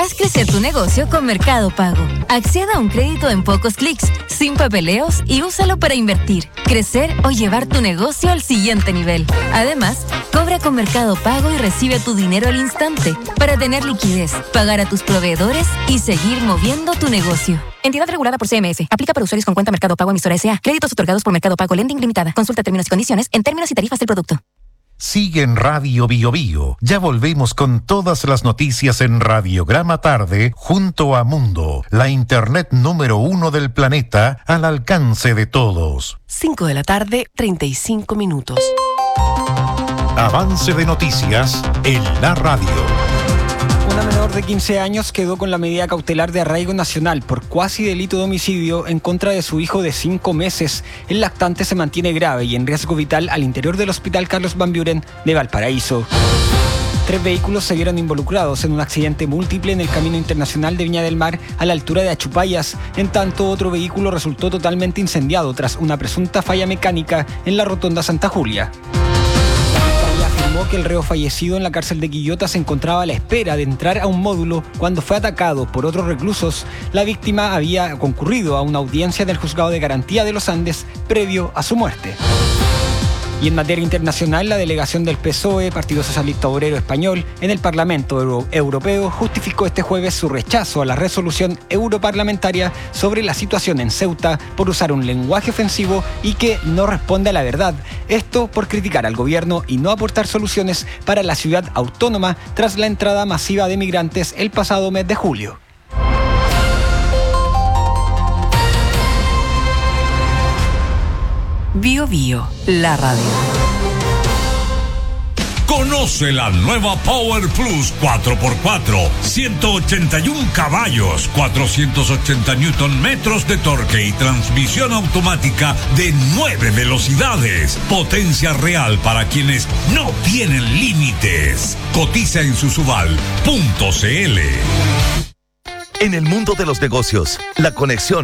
Haz crecer tu negocio con Mercado Pago. Acceda a un crédito en pocos clics, sin papeleos y úsalo para invertir, crecer o llevar tu negocio al siguiente nivel. Además, cobra con Mercado Pago y recibe tu dinero al instante para tener liquidez, pagar a tus proveedores y seguir moviendo tu negocio. Entidad regulada por CMF. Aplica para usuarios con cuenta Mercado Pago emisora S.A. Créditos otorgados por Mercado Pago Lending Limitada. Consulta términos y condiciones en términos y tarifas del producto. Sigue en Radio Bio Bio. Ya volvemos con todas las noticias en Radiograma Tarde junto a Mundo, la internet número 1 del planeta al alcance de todos. 5 de la tarde, 35 minutos. Avance de noticias en la radio. Una menor de 15 años quedó con la medida cautelar de arraigo nacional por cuasi delito de homicidio en contra de su hijo de 5 meses. El lactante se mantiene grave y en riesgo vital al interior del Hospital Carlos Van Buren de Valparaíso. 3 vehículos se vieron involucrados en un accidente múltiple en el Camino Internacional de Viña del Mar a la altura de Achupayas. En tanto, otro vehículo resultó totalmente incendiado tras una presunta falla mecánica en la rotonda Santa Julia. Afirmó que el reo fallecido en la cárcel de Quillota se encontraba a la espera de entrar a un módulo cuando fue atacado por otros reclusos. La víctima había concurrido a una audiencia del Juzgado de Garantía de los Andes previo a su muerte. Y en materia internacional, la delegación del PSOE, Partido Socialista Obrero Español, en el Parlamento Europeo justificó este jueves su rechazo a la resolución europarlamentaria sobre la situación en Ceuta por usar un lenguaje ofensivo y que no responde a la verdad. Esto por criticar al gobierno y no aportar soluciones para la ciudad autónoma tras la entrada masiva de migrantes el pasado mes de julio. Bio Bio, la radio. Conoce la nueva Power Plus 4x4, 181 caballos, 480 Newton metros de torque y transmisión automática de 9 velocidades. Potencia real para quienes no tienen límites. Cotiza en susubal.cl. En el mundo de los negocios, la conexión